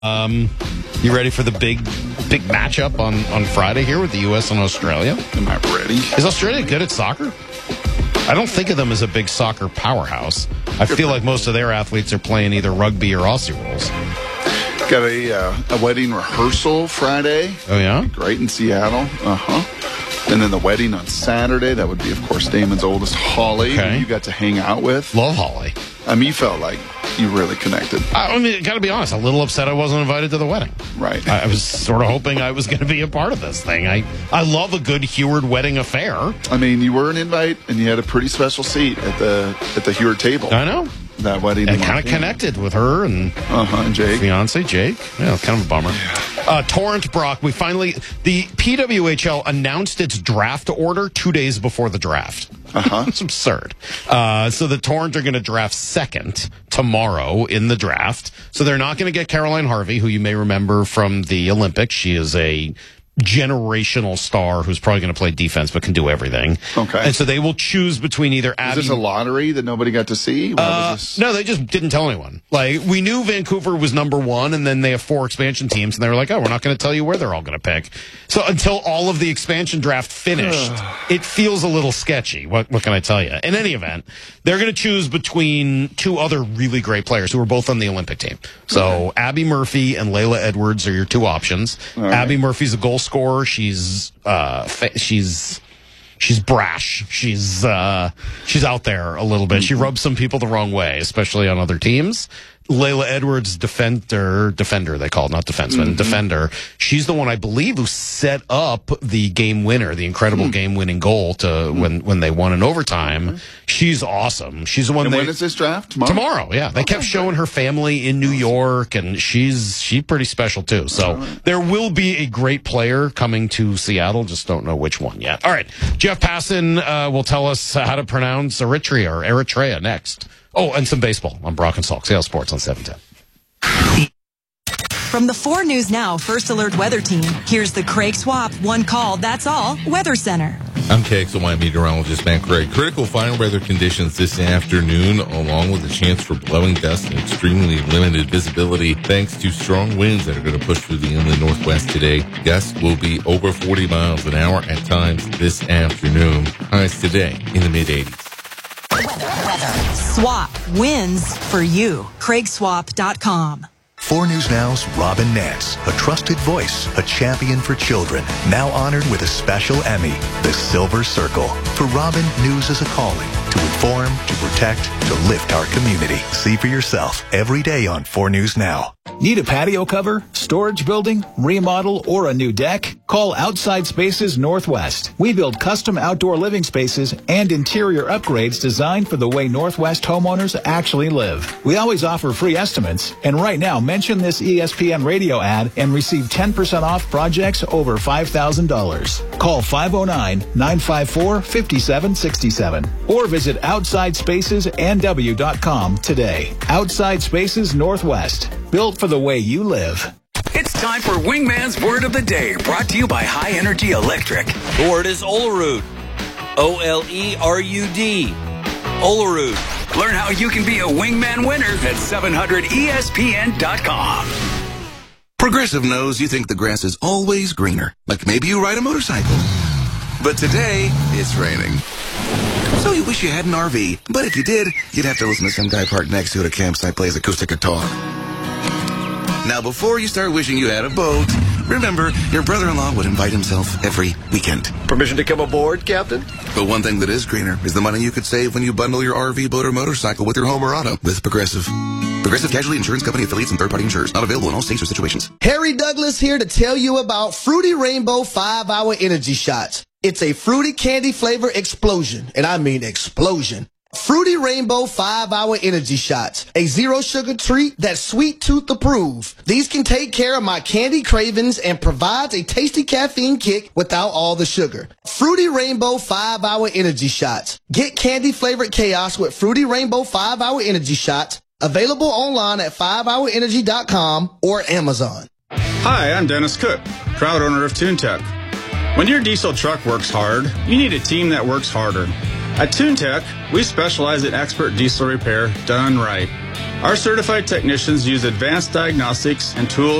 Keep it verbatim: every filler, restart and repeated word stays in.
Um, you ready for the big, big matchup on, on Friday here with the U S and Australia? Am I ready? Is Australia good at soccer? I don't think of them as a big soccer powerhouse. I feel like most of their athletes are playing either rugby or Aussie rules. Got a uh, a wedding rehearsal Friday. Oh, yeah? Great in Seattle. Uh-huh. And then the wedding on Saturday. That would be, of course, Damon's oldest, Holly, Okay. who you got to hang out with. Love Holly. I mean, you felt like you really connected. I mean, got to be honest, a little upset I wasn't invited to the wedding. Right. I was sort of hoping I was going to be a part of this thing. I, I love a good Heward wedding affair. I mean, you were an invite, and you had a pretty special seat at the at the Heward table. I know. That wedding. And kind of connected with her and uh-huh, and Jake. fiance Jake. Yeah, kind of a bummer. Uh, Torrent Brock, we finally, the P W H L announced its draft order two days before the draft. Uh-huh. It's absurd. Uh, so the Torrent are going to draft second tomorrow in the draft. So they're not going to get Caroline Harvey, who you may remember from the Olympics. She is a generational star who's probably going to play defense but can do everything. Okay. And so they will choose between either Abby... Is this a lottery that nobody got to see? Why Uh, was this? no, they just didn't tell anyone. Like, we knew Vancouver was number one, and then they have four expansion teams, and they were like, oh, we're not going to tell you where they're all going to pick. So until all of the expansion draft finished, it feels a little sketchy. What, what can I tell you? In any event, they're going to choose between two other really great players who are both on the Olympic team. So okay. Abby Murphy and Layla Edwards are your two options. All Abby right. Murphy's a goal scorer. She's uh, fa- she's she's brash. She's uh, she's out there a little bit. She rubs some people the wrong way, especially on other teams. Layla Edwards, defender, defender, they call it, not defenseman, mm-hmm. defender. She's the one, I believe, who set up the game winner, the incredible mm-hmm. game-winning goal to mm-hmm. when, when they won in overtime. Mm-hmm. She's awesome. She's the one. And they, when is this draft? Tomorrow? Tomorrow, yeah. They okay, kept showing her family in New York, and she's she's pretty special too. So right. there will be a great player coming to Seattle. Just don't know which one yet. All right, Jeff Passan uh, will tell us how to pronounce Eritrea or Eritrea next. Oh, and some baseball on Brock and Salk. Seattle Sports on seven ten. From the four News Now First Alert Weather Team, here's the Craig Swap One Call, That's All Weather Center. I'm K X L Y meteorologist Matt Craig. Critical final weather conditions this afternoon, along with a chance for blowing dust and extremely limited visibility, thanks to strong winds that are going to push through the inland northwest today. Gusts will be over forty miles an hour at times this afternoon. Highs today in the mid-eighties. Weather, weather. Swap wins for you. Craig Swap dot com. four News Now's Robin Nance, a trusted voice, a champion for children, now honored with a special Emmy, the Silver Circle. For Robin, news is a calling to inform, to protect, to lift our community. See for yourself every day on four News Now. Need a patio cover, storage building, remodel, or a new deck? Call Outside Spaces Northwest. We build custom outdoor living spaces and interior upgrades designed for the way Northwest homeowners actually live. We always offer free estimates, and right now, mention this E S P N radio ad and receive ten percent off projects over five thousand dollars. Call five oh nine, nine five four, five seven six seven or visit outside spaces n w dot com today. Outside Spaces Northwest. Built for the way you live. It's time for Wingman's Word of the Day, brought to you by High Energy Electric. The word is Olerud. O L E R U D. Olerud. Learn how you can be a Wingman winner at seven hundred E S P N dot com. Progressive knows you think the grass is always greener. Like maybe you ride a motorcycle. But today, it's raining. So you wish you had an R V. But if you did, you'd have to listen to some guy parked next to you at a campsite plays acoustic guitar. Now, before you start wishing you had a boat, remember, your brother-in-law would invite himself every weekend. Permission to come aboard, Captain? But one thing that is greener is the money you could save when you bundle your R V, boat, or motorcycle with your home or auto with Progressive. Progressive Casualty Insurance Company affiliates and third-party insurers. Not available in all states or situations. Harry Douglas here to tell you about Fruity Rainbow five hour Energy Shots. It's a fruity candy flavor explosion, and I mean explosion. Fruity Rainbow five hour Energy Shots, a zero-sugar treat that's sweet tooth approved. These can take care of my candy cravings and provides a tasty caffeine kick without all the sugar. Fruity Rainbow five hour Energy Shots. Get candy-flavored chaos with Fruity Rainbow five hour Energy Shots. Available online at five hour energy dot com or Amazon. Hi, I'm Dennis Cook, proud owner of TuneTech. When your diesel truck works hard, you need a team that works harder. At TuneTech, we specialize in expert diesel repair done right. Our certified technicians use advanced diagnostics and tools